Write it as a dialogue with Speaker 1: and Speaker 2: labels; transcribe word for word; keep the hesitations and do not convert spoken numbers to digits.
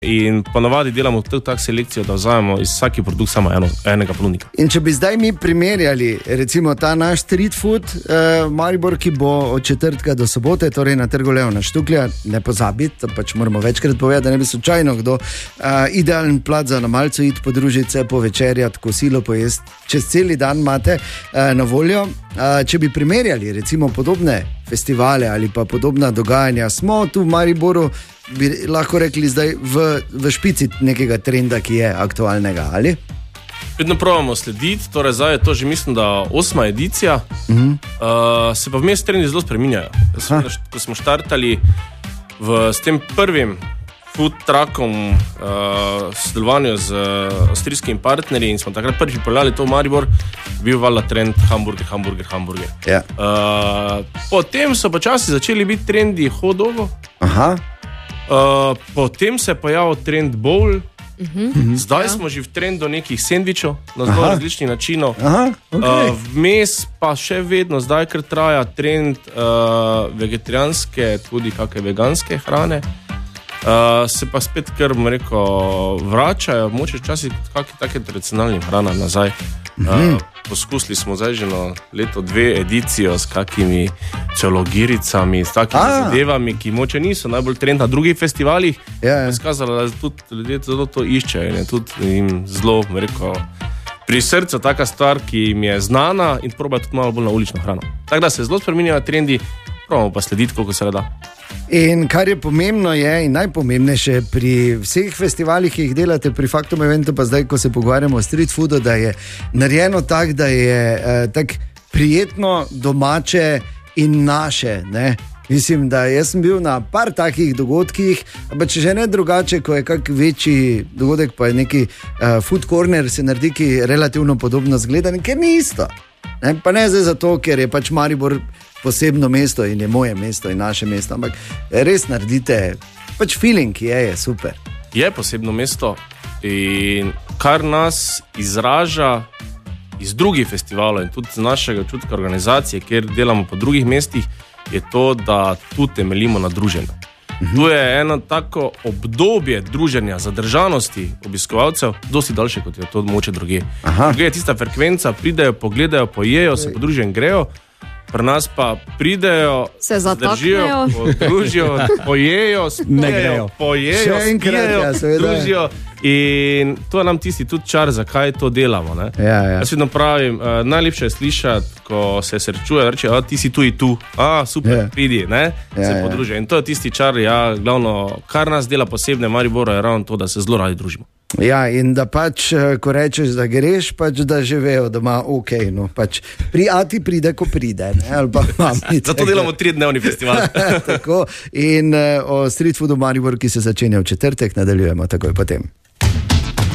Speaker 1: In ponavadi delamo tako tak selekcijo, da vzamemo iz vsaki produkt samo eno, enega ponudnika.
Speaker 2: In če bi zdaj mi primerjali recimo ta naš street food eh, Maribor, ki bo od četrtka do sobote, torej na trgu Leona Štuklja, ne pozabiti, to pač moramo večkrat povedati, da ne bi slučajno kdo eh, idealen plat za na malcu iti podružiti se, povečerjati, kosilo pojesti, čez celi dan imate eh, na voljo. Eh, če bi primerjali recimo podobne festivale ali pa podobna dogajanja, smo tu v Mariboru, bi lahko rekli zdaj v, v špici nekega trenda, ki je aktualnega, ali?
Speaker 1: Vedno probamo slediti, torej zdaj je to že mislim, da osma edicija, uh-huh. uh, se pa vmes trendi zelo spreminjajo. Ko smo štartali v, s tem prvim food truckom uh, sodelovanju z uh, avstrijskimi partnerji in smo takrat prvi pripeljali to v Maribor, bil valjda trend hamburger, hamburger, hamburger.
Speaker 2: Yeah.
Speaker 1: Uh, potem so počasi začeli biti trendi hot dogo.
Speaker 2: Aha.
Speaker 1: Uh, potem se je pojavil trend bowl, uh-huh. zdaj ja. smo že v trendu nekih sendvičov na zelo različnih načinov.
Speaker 2: Aha, okay. uh,
Speaker 1: vmes pa še vedno, zdaj ker traja trend uh, vegetarijanske, tudi kakšne veganske hrane. Uh, se pa spet, ker bom rekel, vračajo, moče včasih kakšne take tradicionalne hrane nazaj. Uh, poskusili smo zdaj že na leto dve edicijo s kakimi celogiricami, s takimi A. zadevami, ki moče niso najbolj trend na drugih festivalih.
Speaker 2: Ja, ja.
Speaker 1: Skazalo, da tudi ljudje zelo to iščejo in je tudi jim zelo, rekel, pri srcu taka stvar, ki jim je znana in probajo tudi malo bolj na ulično hrano. Tako da se zelo spreminjajo trendi, probamo pa slediti, koliko se le da.
Speaker 2: In kar je pomembno je in najpomembnejše pri vseh festivalih, ki jih delate pri Faktum eventu, pa zdaj, ko se pogovarjamo o street foodu, da je narejeno tako, da je eh, tako prijetno, domače in naše, ne? Mislim, da jaz sem bil na par takih dogodkih, pa če že ne drugače, ko je kak večji dogodek, pa je neki uh, food corner, se naredi, ki relativno podobno zgleda, ker ni isto. Ne? Pa ne zdaj zato, ker je pač Maribor posebno mesto in je moje mesto in naše mesto, ampak res naredite, pač feeling je, je super.
Speaker 1: Je posebno mesto in kar nas izraža iz drugih festivalov in tudi z našega čutka organizacije, kjer delamo po drugih mestih, je to, da tu temeljimo na druženju. Uh-huh. Tu je eno tako obdobje druženja, zadržanosti obiskovalcev, dosti daljše, kot je to moče druge. Druge je tista frekvenca, pridejo, pogledajo, pojejo, se podružijo in grejo. Pri nas pa pridejo,
Speaker 3: se
Speaker 1: zdržijo, podružijo, pojejo, spijejo, pojejo, spijejo,
Speaker 2: ja,
Speaker 1: družijo. In to je nam tisti tudi čar, zakaj to delamo. Ne?
Speaker 2: Ja, ja.
Speaker 1: Jaz vedno pravim, uh, najlepše je slišati, ko se srečuje, reče, a ti si tu in tu, a super, ja. pridi, ne?
Speaker 2: Ja,
Speaker 1: se podružijo. In to je tisti čar, ja, glavno, kar nas dela posebne Maribora, je ravno to, da se zelo radi družimo.
Speaker 2: Ja, in da pač, ko rečeš, da greš, pač da že vejo doma, ok, no, pač pri Ati pride, ko pride, ne, ali pa mamice.
Speaker 1: Zato delamo tridnevni festival.
Speaker 2: Tako, in uh, o street foodu Maribor, ki se začenja v četrtek, nadaljujemo takoj potem.